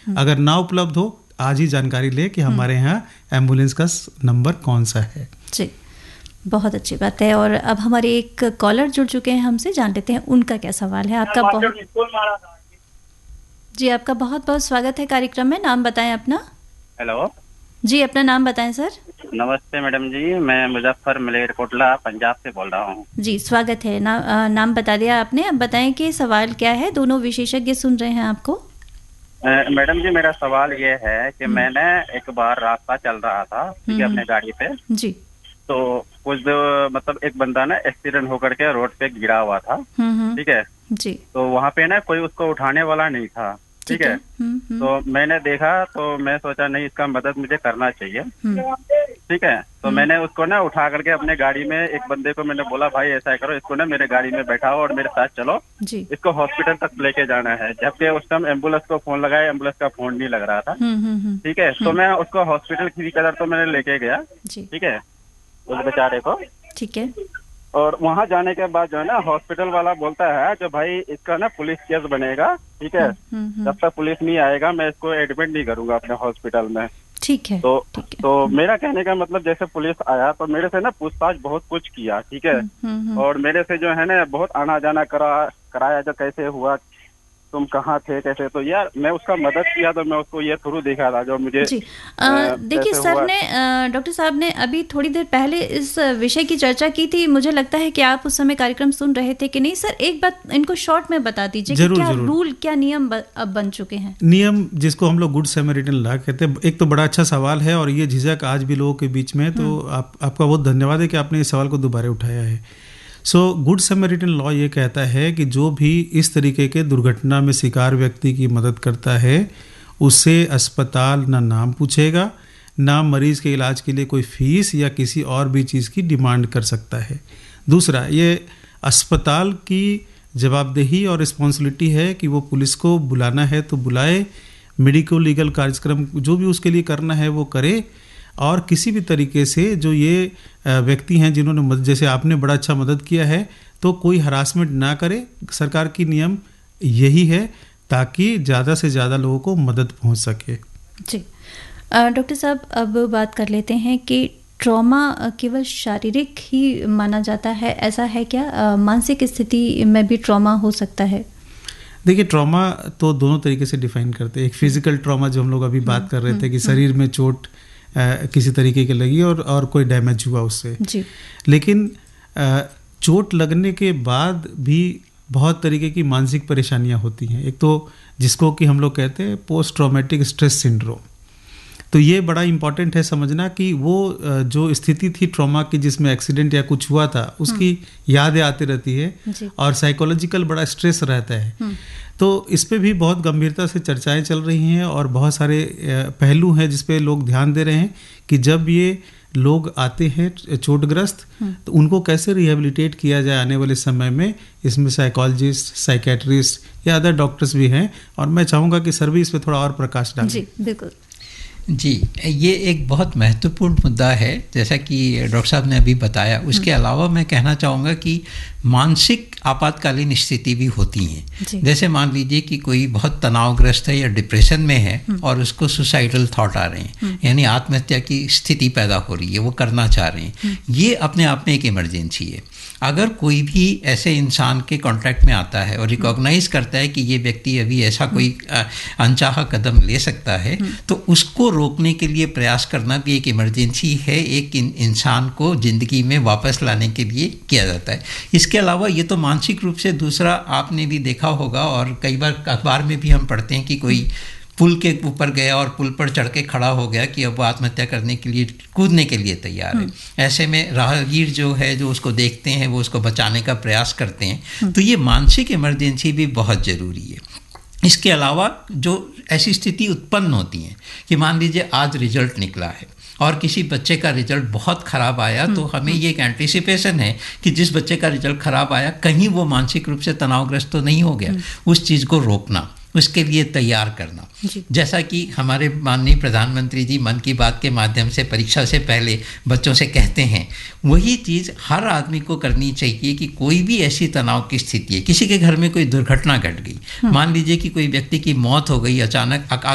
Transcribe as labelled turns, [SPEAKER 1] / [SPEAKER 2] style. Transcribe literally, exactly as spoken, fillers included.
[SPEAKER 1] अगर ना उपलब्ध हो आज ही जानकारी ले कि हमारे यहाँ एम्बुलेंस का नंबर कौन सा है।
[SPEAKER 2] जी, बहुत अच्छी बात है। और अब हमारे एक कॉलर जुड़ चुके हैं हमसे, जान लेते हैं उनका क्या सवाल है। आपका बहुत जी आपका बहुत बहुत स्वागत है कार्यक्रम में। नाम बताएं अपना।
[SPEAKER 3] हेलो
[SPEAKER 2] जी, अपना नाम बताएं सर।
[SPEAKER 3] नमस्ते मैडम जी, मैं मुजफ्फर मलेरकोटला पंजाब से बोल रहा हूँ।
[SPEAKER 2] जी स्वागत है। ना, नाम बता दिया आपने, अब बताएं कि सवाल क्या है। दोनों विशेषज्ञ सुन रहे हैं आपको।
[SPEAKER 3] मैडम जी मेरा सवाल ये है कि मैंने एक बार रास्ता चल रहा था ठीक है अपने गाड़ी पे
[SPEAKER 2] जी,
[SPEAKER 3] तो कुछ मतलब एक बंदा ना एक्सीडेंट होकर के रोड पे गिरा हुआ था ठीक है
[SPEAKER 2] जी,
[SPEAKER 3] तो वहाँ पे ना कोई उसको उठाने वाला नहीं था ठीक है, है? तो मैंने देखा तो मैं सोचा नहीं इसका मदद मुझे करना चाहिए ठीक है, तो मैंने उसको ना उठा करके अपने गाड़ी में एक बंदे को मैंने बोला भाई ऐसा करो इसको ना मेरे गाड़ी में बैठाओ और मेरे साथ चलो
[SPEAKER 2] जी,
[SPEAKER 3] इसको हॉस्पिटल तक लेके जाना है। जबकि उस टाइम एम्बुलेंस को फोन लगाया, एम्बुलेंस का फोन नहीं लग रहा था ठीक है, तो मैं उसको हॉस्पिटल की कदर तो मैंने लेके गया ठीक है उस बेचारे को ठीक है, और वहाँ जाने के बाद जो है ना हॉस्पिटल वाला बोलता है जो भाई इसका ना पुलिस केस बनेगा ठीक है, जब तक पुलिस नहीं आएगा मैं इसको एडमिट नहीं करूंगा अपने हॉस्पिटल में ठीक है। तो तो मेरा कहने का मतलब जैसे पुलिस आया तो मेरे से ना पूछताछ बहुत कुछ किया ठीक है, और मेरे से जो है ना बहुत आना जाना करा कराया जो कैसे हुआ तुम कहाँ थे कैसे, तो यार मैं उसका मदद किया तो मैं उसको ये थ्रू देखा था जो मुझे
[SPEAKER 2] देखिए सर ने डॉक्टर साहब ने अभी थोड़ी देर पहले इस विषय की चर्चा की थी। मुझे लगता है कि आप उस समय कार्यक्रम सुन रहे थे कि नहीं सर। एक बात इनको शॉर्ट में बता दीजिए कि क्या रूल क्या नियम अब बन चुके हैं।
[SPEAKER 1] नियम जिसको हम लोग गुड सैमरिटन लॉ कहते हैं, एक तो बड़ा अच्छा सवाल है और ये झिझक आज भी लोगों के बीच में, तो आप आपका बहुत धन्यवाद है कि आपने इस सवाल को दोबारा उठाया है। सो गुड सैमरिटन लॉ ये कहता है कि जो भी इस तरीके के दुर्घटना में शिकार व्यक्ति की मदद करता है उससे अस्पताल ना नाम पूछेगा ना मरीज के इलाज के लिए कोई फीस या किसी और भी चीज़ की डिमांड कर सकता है। दूसरा, ये अस्पताल की जवाबदेही और रिस्पॉन्सिबिलिटी है कि वो पुलिस को बुलाना है तो बुलाए, मेडिको लीगल कार्यक्रम जो भी उसके लिए करना है वो करे, और किसी भी तरीके से जो ये व्यक्ति हैं जिन्होंने मदद, जैसे आपने बड़ा अच्छा मदद किया है, तो कोई हरासमेंट ना करे। सरकार की नियम यही है ताकि ज़्यादा से ज़्यादा लोगों को मदद पहुंच सके।
[SPEAKER 2] जी डॉक्टर साहब, अब बात कर लेते हैं कि ट्रॉमा केवल शारीरिक ही माना जाता है, ऐसा है क्या? मानसिक स्थिति में भी ट्रॉमा हो सकता है?
[SPEAKER 1] देखिए, ट्रॉमा तो दोनों तरीके से डिफाइन करते हैं। एक फिजिकल ट्रॉमा जो हम लोग अभी बात कर रहे थे कि शरीर में चोट आ, किसी तरीके की लगी और और कोई डैमेज हुआ उससे जी। लेकिन आ, चोट लगने के बाद भी बहुत तरीके की मानसिक परेशानियां होती हैं। एक तो जिसको कि हम लोग कहते हैं पोस्ट ट्रॉमेटिक स्ट्रेस सिंड्रोम, तो ये बड़ा इम्पॉर्टेंट है समझना कि वो जो स्थिति थी ट्रॉमा की जिसमें एक्सीडेंट या कुछ हुआ था उसकी यादें आती रहती है और साइकोलॉजिकल बड़ा स्ट्रेस रहता है। तो इस पे भी बहुत गंभीरता से चर्चाएं चल रही हैं और बहुत सारे पहलू हैं जिस पे लोग ध्यान दे रहे हैं कि जब ये लोग आते हैं चोटग्रस्त तो उनको कैसे रिहेबिलिटेट किया जाए आने वाले समय में। इसमें साइकोलॉजिस्ट, साइकेट्रिस्ट या अदर डॉक्टर्स भी हैं और मैं चाहूँगा कि सर भी इस पर थोड़ा और प्रकाश डालें।
[SPEAKER 2] जी बिल्कुल
[SPEAKER 4] जी, ये एक बहुत महत्वपूर्ण मुद्दा है जैसा कि डॉक्टर साहब ने अभी बताया। उसके अलावा मैं कहना चाहूँगा कि मानसिक आपातकालीन स्थिति भी होती हैं। जैसे मान लीजिए कि कोई बहुत तनावग्रस्त है या डिप्रेशन में है और उसको सुसाइडल थॉट आ रहे हैं, यानी आत्महत्या की स्थिति पैदा हो रही है, वो करना चाह रहे हैं, ये अपने आप में एक इमरजेंसी है। अगर कोई भी ऐसे इंसान के कांटेक्ट में आता है और रिकॉग्नाइज करता है कि ये व्यक्ति अभी ऐसा कोई अनचाहा कदम ले सकता है, तो उसको रोकने के लिए प्रयास करना भी एक इमरजेंसी है, एक इन, इंसान को ज़िंदगी में वापस लाने के लिए किया जाता है। इसके अलावा ये तो मानसिक रूप से, दूसरा आपने भी देखा होगा और कई बार अखबार में भी हम पढ़ते हैं कि कोई पुल के ऊपर गया और पुल पर चढ़ के खड़ा हो गया कि अब वो आत्महत्या करने के लिए, कूदने के लिए तैयार है। ऐसे में राहगीर जो है जो उसको देखते हैं वो उसको बचाने का प्रयास करते हैं। तो ये मानसिक इमरजेंसी भी बहुत ज़रूरी है। इसके अलावा जो ऐसी स्थिति उत्पन्न होती है कि मान लीजिए आज रिजल्ट निकला है और किसी बच्चे का रिजल्ट बहुत ख़राब आया, तो हमें ये एक एंटिसिपेशन है कि जिस बच्चे का रिजल्ट ख़राब आया कहीं वो मानसिक रूप से तनावग्रस्त तो नहीं हो गया। उस चीज़ को रोकना, उसके लिए तैयार करना, जैसा कि हमारे माननीय प्रधानमंत्री जी मन की बात के माध्यम से परीक्षा से पहले बच्चों से कहते हैं, वही चीज़ हर आदमी को करनी चाहिए कि कोई भी ऐसी तनाव की स्थिति है, किसी के घर में कोई दुर्घटना घट गई, मान लीजिए कि कोई व्यक्ति की मौत हो गई अचानक,